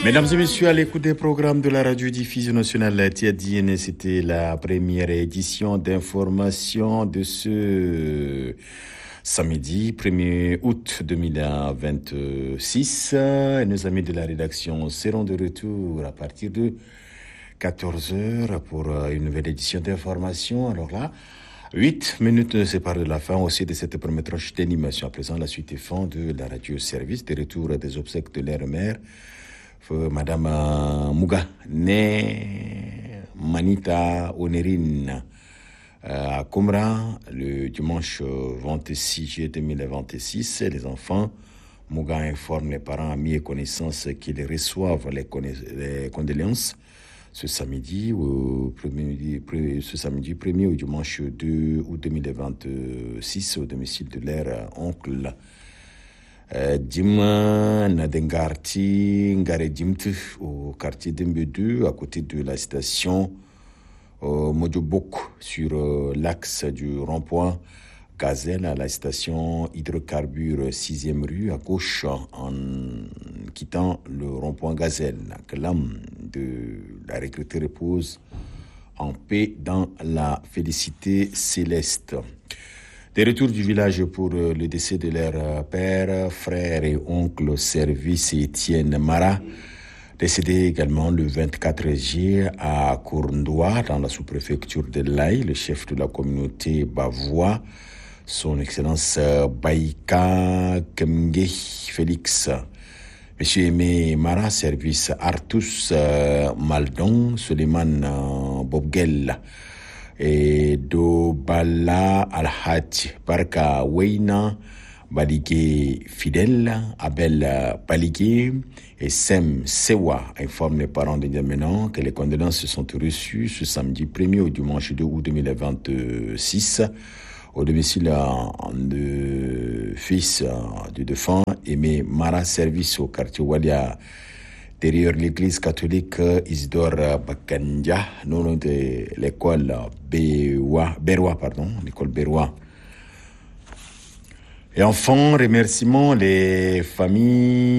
Mesdames et messieurs, à l'écoute des programmes de la radio-diffusion nationale Tiadine, c'était la première édition d'information de ce samedi 1er août 2026. Et nos amis de la rédaction seront de retour à partir de 14h pour une nouvelle édition d'information. Alors là, 8 minutes nous séparent de la fin aussi de cette première tranche d'animation. À présent, la suite et fin de la radio-service, des retours des obsèques de l'air mère. Madame Muga né Manita Onerine à Komra le dimanche 26 juillet 2026. Les enfants, Muga informe les parents, amis et connaissances qu'ils reçoivent les condoléances ce samedi, ce samedi 1er au dimanche 2 août 2026 au domicile de leur oncle. Dima Nadengarti Ngare Dimt au quartier d'Embe 2 à côté de la station Modjobok sur l'axe du rond-point Gazelle à la station hydrocarbures 6e rue à gauche en quittant le rond-point Gazelle. Que l'âme de la recrutée repose en paix dans la félicité céleste. Des retours du village pour le décès de leur père, frère et oncle service Étienne Mara, décédé également le 24 juillet à Kourndoua, dans la sous-préfecture de l'Aï, le chef de la communauté bavois, son excellence Baïka Kemge Félix. Monsieur Aimé Mara, service Artus Maldon, Suleiman Bobgel, et do Bala Alhaj Barka Weina Baligé Fidèle, Abel Baligé et Sem Sewa informent les parents de Diamenan que les condoléances sont reçues ce samedi 1er au dimanche 2 août 2026 au domicile de fils du défunt Aimé Mara, service au quartier Walia, derrière l'église catholique Isidore Bakanja, non de l'école Beroua, l'école Beroua. Et enfin, remerciements les familles